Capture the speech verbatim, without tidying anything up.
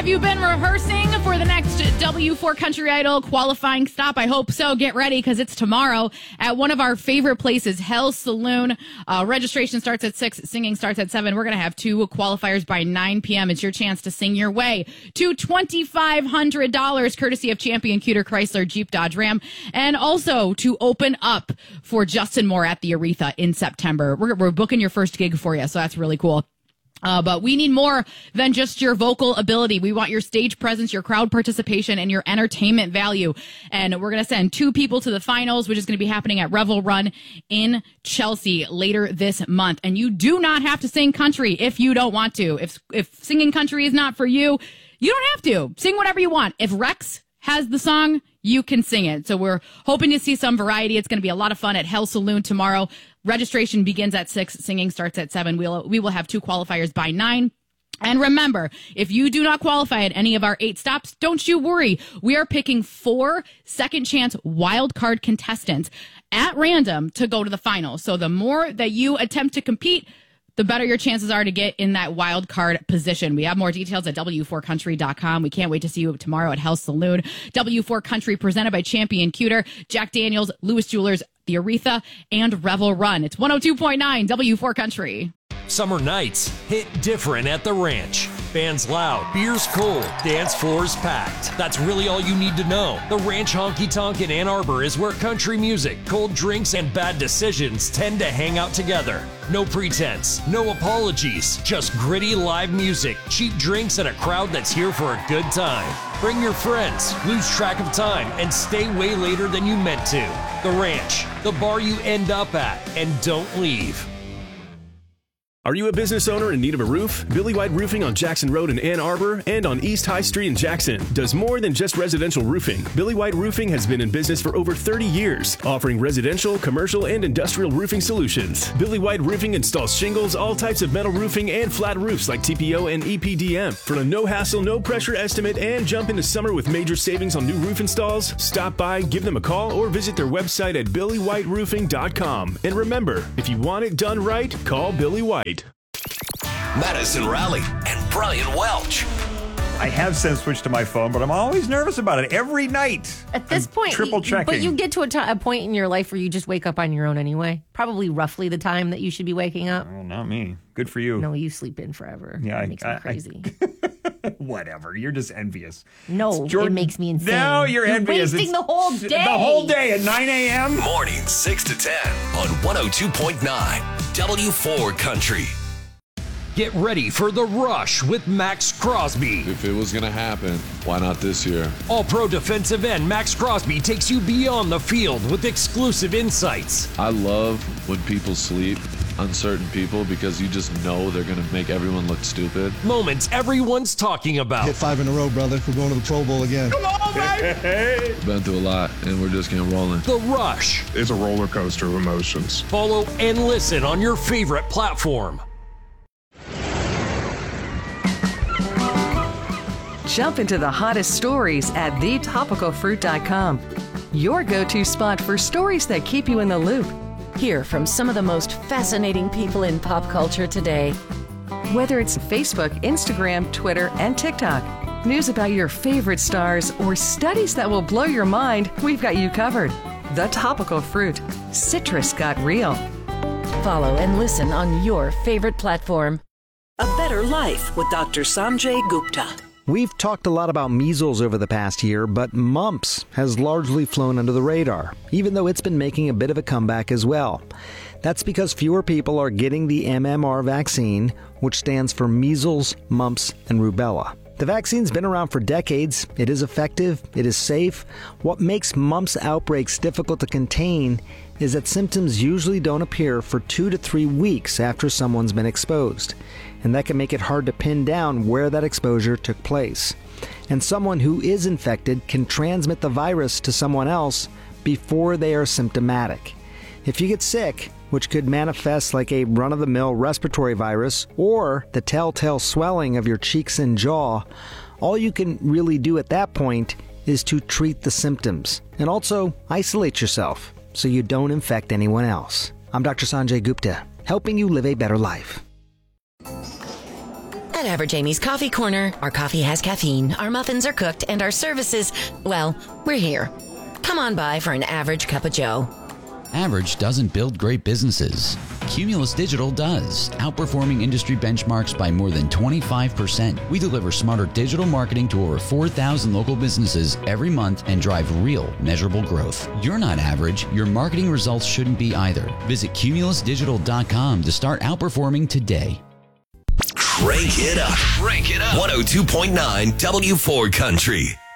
Have you been rehearsing for the next W four Country Idol qualifying stop? I hope so. Get ready, because it's tomorrow at one of our favorite places, Hell's Saloon. Uh, registration starts at six. Singing starts at seven. We're going to have two qualifiers by nine p.m. It's your chance to sing your way to twenty-five hundred dollars, courtesy of Champion Cuter Chrysler Jeep Dodge Ram, and also to open up for Justin Moore at the Aretha in September. We're, we're booking your first gig for you, so that's really cool. Uh, but we need more than just your vocal ability. We want your stage presence, your crowd participation, and your entertainment value. And we're going to send two people to the finals, which is going to be happening at Revel Run in Chelsea later this month. And you do not have to sing country if you don't want to. If, if singing country is not for you, you don't have to. Sing whatever you want. If Rex has the song, you can sing it. So we're hoping to see some variety. It's going to be a lot of fun at Hell's Saloon tomorrow. Registration begins at six. Singing starts at seven. We'll, we will have two qualifiers by nine. And remember, if you do not qualify at any of our eight stops, don't you worry. We are picking four second chance wild card contestants at random to go to the final. So the more that you attempt to compete, the better your chances are to get in that wild card position. We have more details at W four country dot com. We can't wait to see you tomorrow at Hell's Saloon. W four Country presented by Champion Cuter, Jack Daniels, Lewis Jewelers, the Aretha, and Revel Run. It's one oh two point nine W four Country. Summer nights hit different at the ranch. Bands loud, beers cold, dance floors packed. That's really all you need to know. The Ranch Honky Tonk in Ann Arbor is where country music, cold drinks, and bad decisions tend to hang out together. No pretense, no apologies, just gritty live music, cheap drinks, and a crowd that's here for a good time. Bring your friends, lose track of time, and stay way later than you meant to. The Ranch, the bar you end up at, and don't leave. Are you a business owner in need of a roof? Billy White Roofing on Jackson Road in Ann Arbor and on East High Street in Jackson does more than just residential roofing. Billy White Roofing has been in business for over thirty years, offering residential, commercial, and industrial roofing solutions. Billy White Roofing installs shingles, all types of metal roofing, and flat roofs like T P O and E P D M. For a no-hassle, no-pressure estimate and jump into summer with major savings on new roof installs, stop by, give them a call, or visit their website at billy white roofing dot com. And remember, if you want it done right, call Billy White. Madison Raleigh and Brian Welch. I have since switched to my phone, but I'm always nervous about it every night. At this I'm point, triple checking. But you get to a, t- a point in your life where you just wake up on your own anyway. Probably roughly the time that you should be waking up. Oh, not me. Good for you. No, you sleep in forever. Yeah, it I, makes I, me crazy. I, whatever. You're just envious. No, Jordan, it makes me insane. No, you're, you're envious. wasting It's, the whole day. The whole day at nine a.m. Morning six to ten on one oh two point nine W four Country. Get ready for The Rush with Max Crosby. If it was going to happen, why not this year? All-pro defensive end Max Crosby takes you beyond the field with exclusive insights. I love when people sleep, uncertain people, because you just know they're going to make everyone look stupid. Moments everyone's talking about. Hit five in a row, brother. We're going to the Pro Bowl again. Come on, baby! Been through a lot, and we're just getting rolling. The Rush. It's a roller coaster of emotions. Follow and listen on your favorite platform. Jump into the hottest stories at the topical fruit dot com. Your go-to spot for stories that keep you in the loop. Hear from some of the most fascinating people in pop culture today. Whether it's Facebook, Instagram, Twitter, and TikTok, news about your favorite stars, or studies that will blow your mind, we've got you covered. The Topical Fruit. Citrus got real. Follow and listen on your favorite platform. A Better Life with Doctor Sanjay Gupta. We've talked a lot about measles over the past year, but mumps has largely flown under the radar, even though it's been making a bit of a comeback as well. That's because fewer people are getting the M M R vaccine, which stands for measles, mumps, and rubella. The vaccine's been around for decades. It is effective. It is safe. What makes mumps outbreaks difficult to contain is that symptoms usually don't appear for two to three weeks after someone's been exposed. And that can make it hard to pin down where that exposure took place. And someone who is infected can transmit the virus to someone else before they are symptomatic. If you get sick, which could manifest like a run-of-the-mill respiratory virus or the telltale swelling of your cheeks and jaw, all you can really do at that point is to treat the symptoms and also isolate yourself so you don't infect anyone else. I'm Doctor Sanjay Gupta, helping you live a better life. At Average Amy's Coffee Corner, our coffee has caffeine, our muffins are cooked, and our services, well, we're here. Come on by for an average cup of joe. Average doesn't build great businesses. Cumulus Digital does, outperforming industry benchmarks by more than twenty-five percent. We deliver smarter digital marketing to over four thousand local businesses every month and drive real, measurable growth. You're not average. Your marketing results shouldn't be either. Visit cumulus digital dot com to start outperforming today. Crank it up. Crank it up. one oh two point nine W four Country.